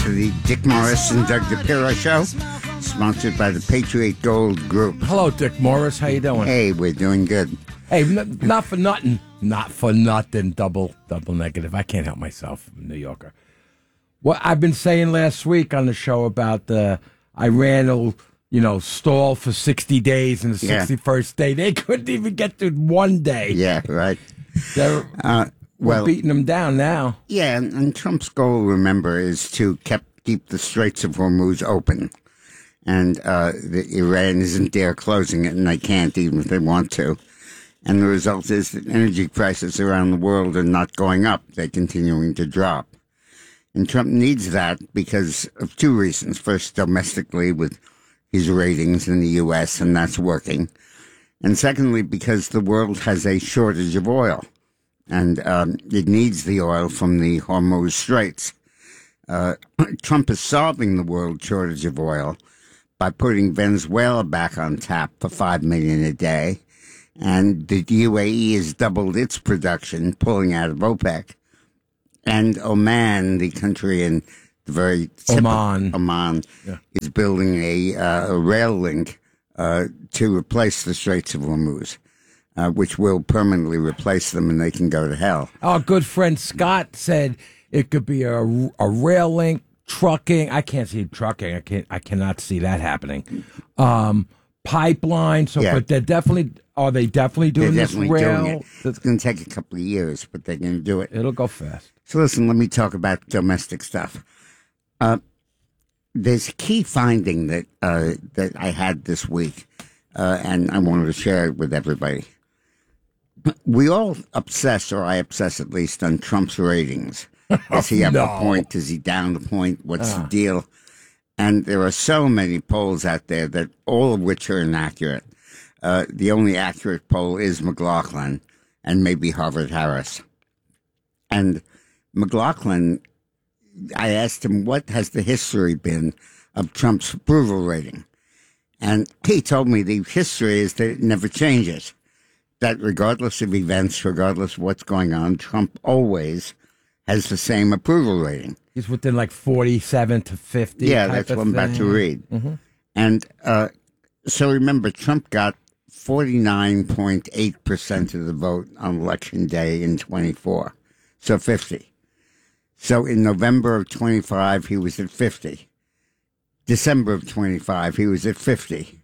to the Dick Morris and Doug DePiro Show, sponsored by the Patriot Gold Group. Hello, Dick Morris. How you doing? Hey, we're doing good. Hey, not for nothing. Not for nothing. Double negative. I can't help myself. I'm a New Yorker. What I've been saying last week on the show about the Iran will, stall for 60 days and the 61st day. They couldn't even get to one day. Yeah, right. We're beating them down now. Yeah, and Trump's goal, remember, is to keep the Straits of Hormuz open. And Iran isn't there closing it, and they can't even if they want to. And the result is that energy prices around the world are not going up. They're continuing to drop. And Trump needs that because of two reasons. First, domestically with his ratings in the U.S., and that's working. And secondly, because the world has a shortage of oil. And it needs the oil from the Hormuz Straits. Trump is solving the world shortage of oil by putting Venezuela back on tap for 5 million a day. And the UAE has doubled its production, pulling out of OPEC. And Oman, the country in the very tip of Oman, is building a rail link to replace the Straits of Hormuz. Which will permanently replace them, and they can go to hell. Our good friend Scott said it could be a rail link, trucking. I can't see trucking. I cannot see that happening. Pipeline. But they're definitely. Are they definitely doing this rail? Doing it. It's going to take a couple of years, but they're going to do it. It'll go fast. So listen, let me talk about domestic stuff. There's a key finding that I had this week, and I wanted to share it with everybody. We all obsess, or I obsess at least, on Trump's ratings. Is he up a point? Is he down a point? What's the deal? And there are so many polls out there that all of which are inaccurate. The only accurate poll is McLaughlin and maybe Harvard-Harris. And McLaughlin, I asked him, what has the history been of Trump's approval rating? And he told me the history is that it never changes. That regardless of events, regardless of what's going on, Trump always has the same approval rating. He's within like 47 to 50. Yeah, that's what I'm about to read. Mm-hmm. And so remember, Trump got 49.8% of the vote on Election Day in 24. So 50. So in November of 25, he was at 50. December of 25, he was at 50.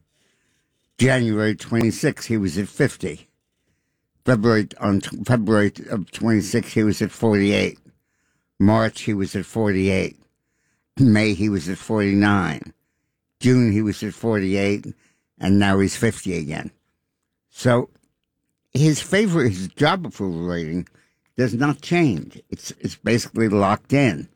January 26, he was at 50. February of 26, he was at 48. March, he was at 48. May, he was at 49. June, he was at 48. And now he's 50 again. So his job approval rating does not change. It's basically locked in.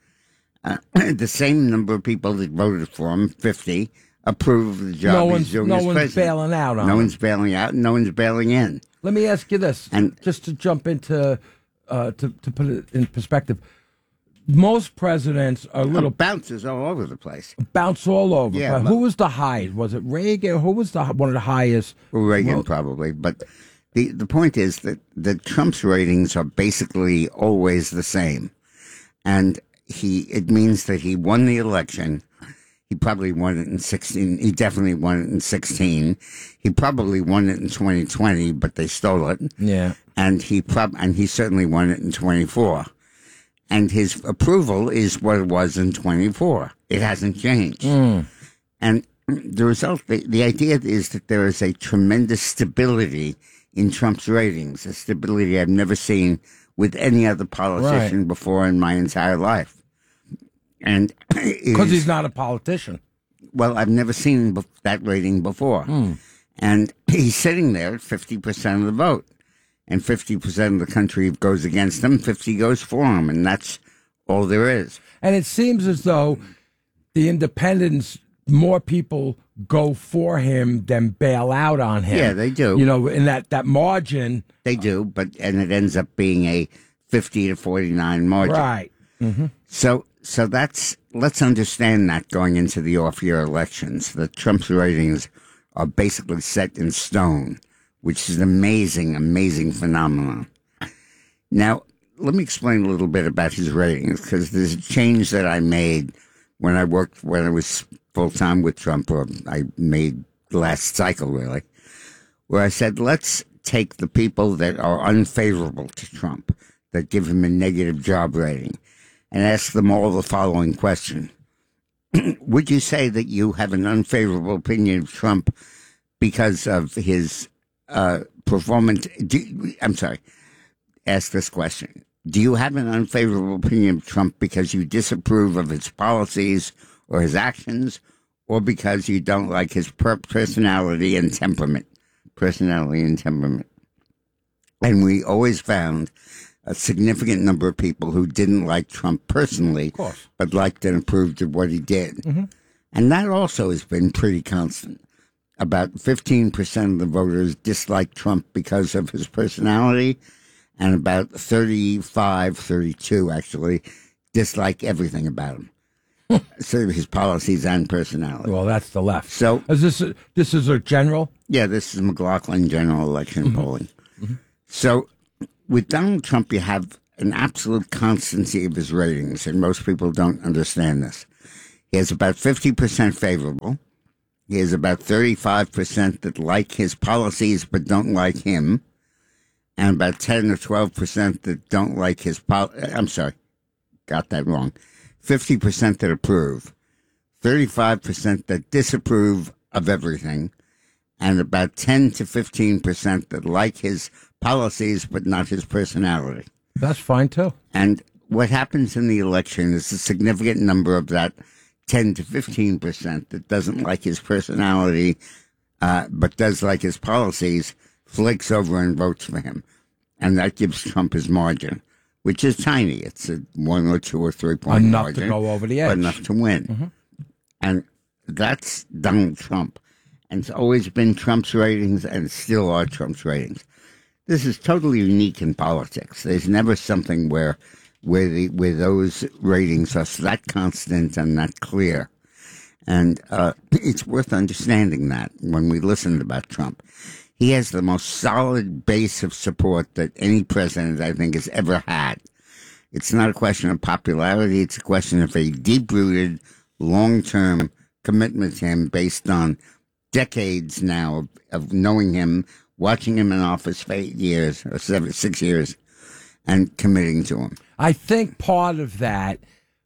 The same number of people that voted for him, 50, approve of the job he's doing as president. No one's bailing out on him. No one's bailing out, and no one's bailing in. Let me ask you this, just to jump into, to put it in perspective. Most presidents are bounces all over the place. Bounce all over. Yeah, who was the highest? Was it Reagan? Who was one of the highest? Well, Reagan probably. But the point is that Trump's ratings are basically always the same. And it means that he won the election. He probably won it in 16. He definitely won it in 16. He probably won it in 2020, but they stole it. Yeah. And he certainly won it in 24. And his approval is what it was in 24. It hasn't changed. And the result, the idea is that there is a tremendous stability in Trump's ratings, a stability I've never seen with any other politician before in my entire life. And because he's not a politician. Well, I've never seen that rating before. And he's sitting there at 50% of the vote. And 50% of the country goes against him, 50 goes for him, and that's all there is. And it seems as though the independents, more people go for him than bail out on him. Yeah, they do. In that margin. They do, and it ends up being a 50 to 49 margin. Right. Mm-hmm. So let's understand that going into the off-year elections, that Trump's ratings are basically set in stone, which is an amazing, amazing phenomenon. Now, let me explain a little bit about his ratings, because there's a change that I made when I was full time with Trump, or I made last cycle really, where I said, let's take the people that are unfavorable to Trump, that give him a negative job rating, and ask them all the following question. Would you say that you have an unfavorable opinion of Trump because of his performance? Ask this question. Do you have an unfavorable opinion of Trump because you disapprove of his policies or his actions, or because you don't like his personality and temperament? And we always found a significant number of people who didn't like Trump personally, but liked and approved of what he did. Mm-hmm. And that also has been pretty constant. About 15% of the voters dislike Trump because of his personality, and about 32 actually dislike everything about him. So his policies and personality. Well, that's the left. So this is a general? Yeah, this is McLaughlin general election polling. Mm-hmm. So with Donald Trump, you have an absolute constancy of his ratings, and most people don't understand this. He has about 50% favorable. He has about 35% that like his policies but don't like him, and about 10 or 12% that don't like his I'm sorry, got that wrong. 50% that approve, 35% that disapprove of everything, and about 10 to 15% that like his policies but not his personality. That's fine, too. And what happens in the election is a significant number of that 10 to 15% that doesn't like his personality but does like his policies flakes over and votes for him. And that gives Trump his margin, which is tiny. It's a 1 or 2 or 3 point enough margin. Enough to go over the edge. But enough to win. Mm-hmm. And that's Donald Trump. And it's always been Trump's ratings, and still are Trump's ratings. This is totally unique in politics. There's never something where those ratings are that constant and that clear. And it's worth understanding that when we listen about Trump. He has the most solid base of support that any president, I think, has ever had. It's not a question of popularity. It's a question of a deep-rooted, long-term commitment to him based on decades now of knowing him, watching him in office for 8 years or 6 years, and committing to him. I think part of that,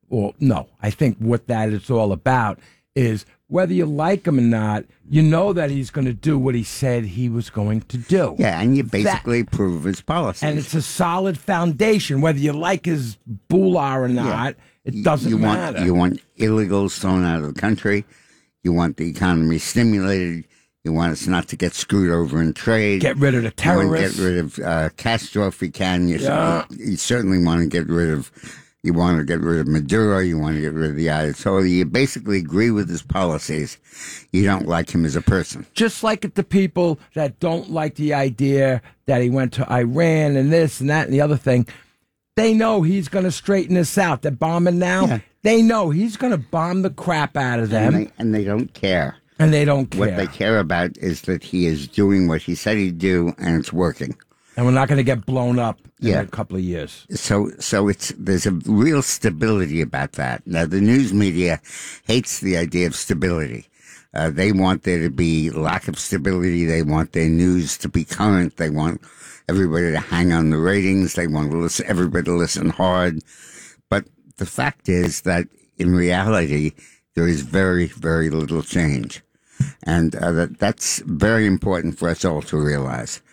I think what that is all about is whether you like him or not, you know that he's going to do what he said he was going to do. Yeah, and you basically approve his policies. And it's a solid foundation. Whether you like his boolah or not, it doesn't matter. You want illegals thrown out of the country. You want the economy stimulated. You want us not to get screwed over in trade. Get rid of the terrorists. You want to get rid of Castro if we can. You certainly want to get rid of... You want to get rid of Maduro. You want to get rid of the Ayatollah. You basically agree with his policies. You don't like him as a person. Just like the people that don't like the idea that he went to Iran and this and that and the other thing, they know he's going to straighten this out. They're bombing now. Yeah. They know he's going to bomb the crap out of them. And they don't care. And they don't care. What they care about is that he is doing what he said he'd do, and it's working. And we're not going to get blown up in a couple of years. So there's a real stability about that. Now, the news media hates the idea of stability. They want there to be lack of stability. They want their news to be current. They want everybody to hang on the ratings. They want everybody to listen hard. But the fact is that in reality, there is very, very little change. And that's very important for us all to realize.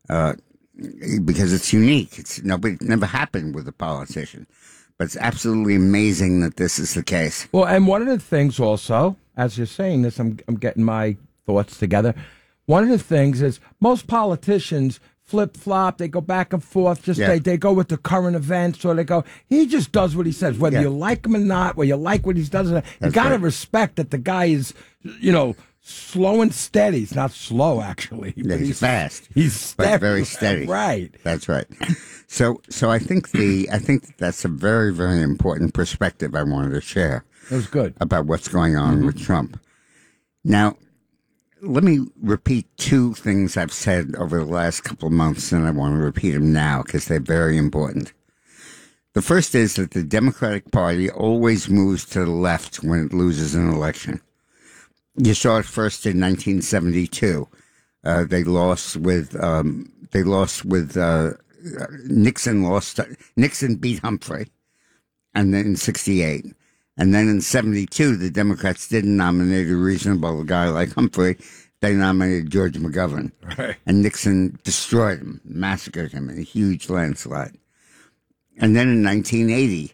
Because it's unique. It's never happened with a politician. But it's absolutely amazing that this is the case. Well, and one of the things also, as you're saying this, I'm getting my thoughts together. One of the things is most politicians flip-flop. They go back and forth. They go with the current events, or they go, he just does what he says, whether you like him or not, whether you like what he does. You got to respect that the guy is, slow and steady. He's not slow, actually. Yeah, he's fast. He's steady. But very steady. Right. That's right. So I think that's a very, very important perspective I wanted to share. It was good. About what's going on with Trump. Now, let me repeat 2 things I've said over the last couple of months, and I want to repeat them now because they're very important. The first is that the Democratic Party always moves to the left when it loses an election. You saw it first in 1972. They lost with Nixon beat Humphrey, and then in 68. And then in 72, the Democrats didn't nominate a reasonable guy like Humphrey. They nominated George McGovern. Right. And Nixon destroyed him, massacred him in a huge landslide. And then in 1980,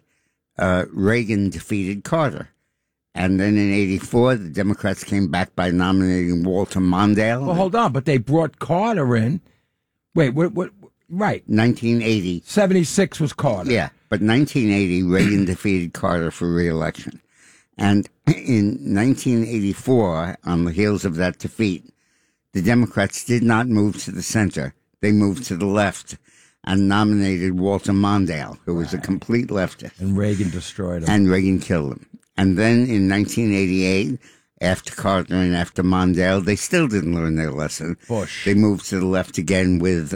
Reagan defeated Carter. And then in 84, the Democrats came back by nominating Walter Mondale. Well, hold on, but they brought Carter in. Wait, what? Right. 1980. 76 was Carter. Yeah, but 1980, Reagan defeated Carter for re-election. And in 1984, on the heels of that defeat, the Democrats did not move to the center. They moved to the left and nominated Walter Mondale, who was a complete leftist. And Reagan destroyed him. And Reagan killed him. And then in 1988, after Carter and after Mondale, they still didn't learn their lesson. Bush. They moved to the left again with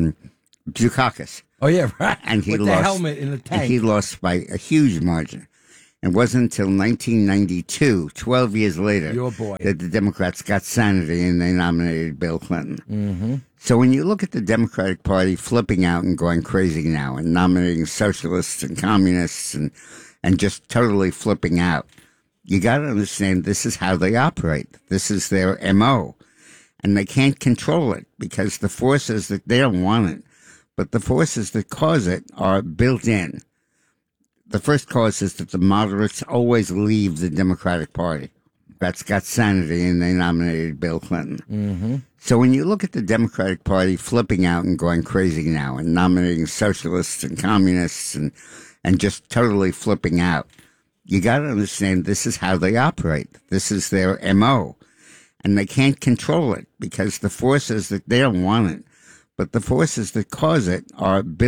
Dukakis. Oh, yeah, right. And he with lost, the helmet in the tank. And he lost by a huge margin. It wasn't until 1992, 12 years later, Your boy. that the Democrats got sanity and they nominated Bill Clinton. Mm-hmm. So when you look at the Democratic Party flipping out and going crazy now and nominating socialists and communists and just totally flipping out, you got to understand this is how they operate. This is their MO. And they can't control it because the forces that they don't want it, but the forces that cause it are built in. The first cause is that the moderates always leave the Democratic Party. That's got sanity, and they nominated Bill Clinton. Mm-hmm. So when you look at the Democratic Party flipping out and going crazy now and nominating socialists and communists and just totally flipping out, you got to understand this is how they operate. This is their MO. And they can't control it because the forces that they don't want it, but the forces that cause it are built